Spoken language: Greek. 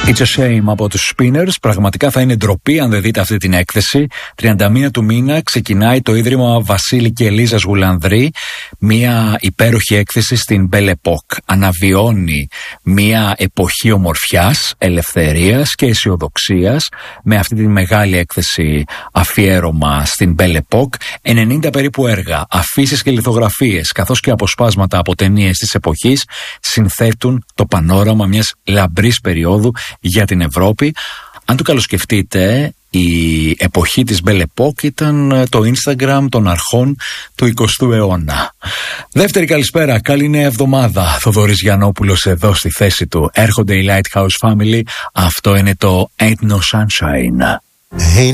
It's a shame από τους Spinners. Πραγματικά θα είναι ντροπή αν δεν δείτε αυτή την έκθεση. 31 του μήνα ξεκινάει το Ίδρυμα Βασίλη και Ελίζας Γουλανδρή. Μια υπέροχη έκθεση στην Belle Époque. Αναβιώνει μια εποχή ομορφιάς, ελευθερίας και αισιοδοξίας με αυτή τη μεγάλη έκθεση αφιέρωμα στην Belle Époque. 90 περίπου έργα, αφήσεις και λιθογραφίες καθώς και αποσπάσματα από ταινίες της εποχής συνθέτουν το πανόραμα μιας λαμπρής περίοδου για την Ευρώπη. Αν το καλοσκεφτείτε, η εποχή της Belle Époque ήταν το Instagram των αρχών του 20ου αιώνα. Δεύτερη καλησπέρα, καλή νέα εβδομάδα. Θοδωρής Γιαννόπουλος εδώ στη θέση του. Έρχονται οι Lighthouse Family. Αυτό είναι το Ain't No Sunshine.